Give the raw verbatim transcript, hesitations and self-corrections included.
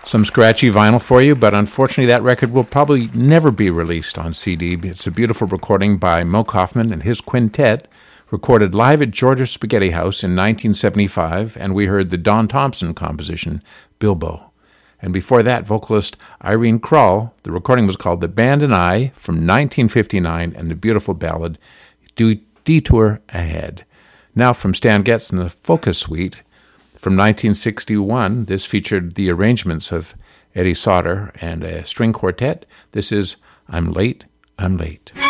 some scratchy vinyl for you, but unfortunately that record will probably never be released on C D. It's a beautiful recording by Mo Kaufman and his quintet, recorded live at George's Spaghetti House in nineteen seventy-five, and we heard the Don Thompson composition, Bilbo. And before that, vocalist Irene Krull. The recording was called The Band and I from nineteen fifty-nine, and the beautiful ballad, Detour Ahead. Now from Stan Getz and the Focus Suite from nineteen sixty-one, this featured the arrangements of Eddie Sauter and a string quartet. This is I'm Late, I'm Late.